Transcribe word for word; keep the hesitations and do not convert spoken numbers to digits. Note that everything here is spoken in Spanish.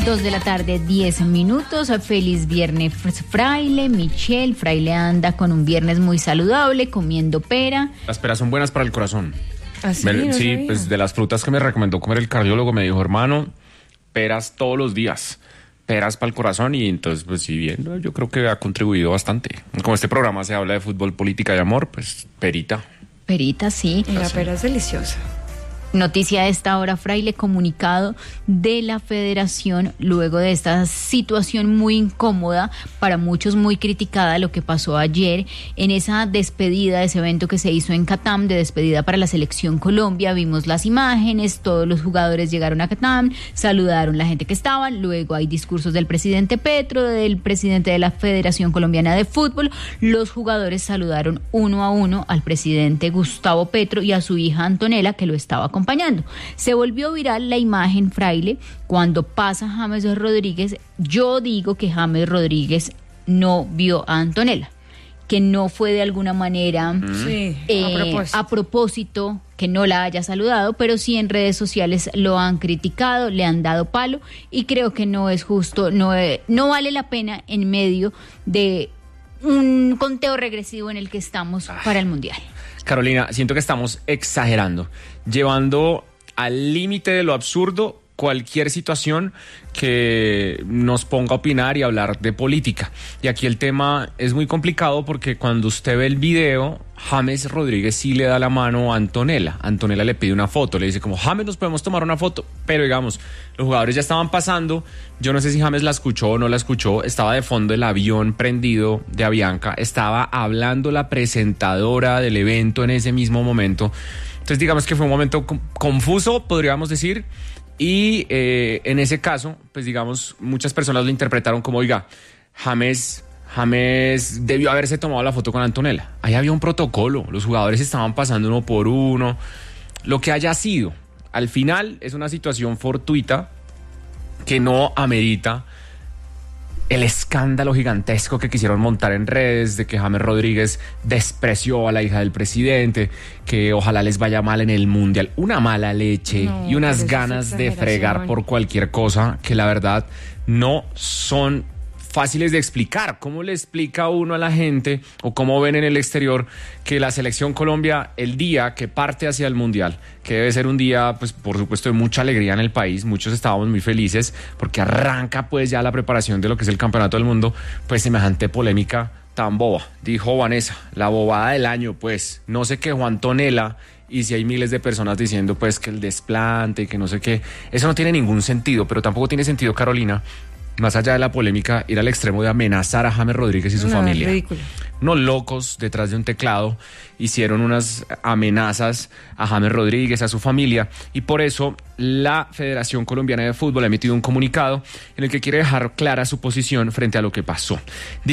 Dos de la tarde, diez minutos. Feliz viernes, Fraile. Michelle, Fraile anda con un viernes muy saludable, comiendo pera. Las peras son buenas para el corazón. ¿Ah, sí? Me, No sí, sabía. pues de las frutas que me recomendó comer el cardiólogo, me dijo, hermano, peras todos los días. Peras para el corazón. Y entonces, pues si bien, yo creo que ha contribuido bastante. Como este programa se habla de fútbol, política y amor, pues perita. Perita, sí. Y la pera es deliciosa. Noticia de esta hora, Fraile, comunicado de la Federación luego de esta situación muy incómoda, para muchos muy criticada, lo que pasó ayer en esa despedida, ese evento que se hizo en Catam, de despedida para la Selección Colombia. Vimos las imágenes, todos los jugadores llegaron a Catam, saludaron la gente que estaba, luego hay discursos del presidente Petro, del presidente de la Federación Colombiana de Fútbol. Los jugadores saludaron uno a uno al presidente Gustavo Petro y a su hija Antonella, que lo estaba acompañando. acompañando. Se volvió viral la imagen, Fraile, cuando pasa James Rodríguez. Yo digo que James Rodríguez no vio a Antonella, que no fue de alguna manera Sí, eh, a propósito. a propósito que no la haya saludado, pero sí en redes sociales lo han criticado, le han dado palo, y creo que no es justo, no, eh, no vale la pena en medio de un conteo regresivo en el que estamos para el Mundial. Carolina, siento que estamos exagerando, llevando al límite de lo absurdo cualquier situación que nos ponga a opinar y hablar de política. Y aquí el tema es muy complicado porque cuando usted ve el video, James Rodríguez sí le da la mano a Antonella. Antonella le pide una foto, le dice como, James, ¿nos podemos tomar una foto? Pero digamos, los jugadores ya estaban pasando, yo no sé si James la escuchó o no la escuchó, estaba de fondo el avión prendido de Avianca, estaba hablando la presentadora del evento en ese mismo momento. Entonces digamos que fue un momento confuso, podríamos decir. Y eh, en ese caso, pues digamos, muchas personas lo interpretaron como, oiga, James, James debió haberse tomado la foto con Antonella. Ahí había un protocolo, los jugadores estaban pasando uno por uno. Lo que haya sido, al final es una situación fortuita que no amerita el escándalo gigantesco que quisieron montar en redes de que James Rodríguez despreció a la hija del presidente, que ojalá les vaya mal en el Mundial. Una mala leche No, y unas pero eso es ganas de exageración. fregar por cualquier cosa que la verdad no son fáciles de explicar. ¿Cómo le explica uno a la gente, o cómo ven en el exterior, que la Selección Colombia, el día que parte hacia el Mundial, que debe ser un día, pues por supuesto, de mucha alegría en el país, muchos estábamos muy felices porque arranca pues ya la preparación de lo que es el Campeonato del Mundo, pues semejante polémica tan boba? Dijo Vanessa, la bobada del año, pues no se quejó Antonella. Y si hay miles de personas diciendo pues que el desplante y que no sé qué, eso no tiene ningún sentido. Pero tampoco tiene sentido, Carolina, más allá de la polémica, ir al extremo de amenazar a James Rodríguez y su No, familia. ridículo. Unos locos detrás de un teclado hicieron unas amenazas a James Rodríguez, a su familia, y por eso la Federación Colombiana de Fútbol ha emitido un comunicado en el que quiere dejar clara su posición frente a lo que pasó.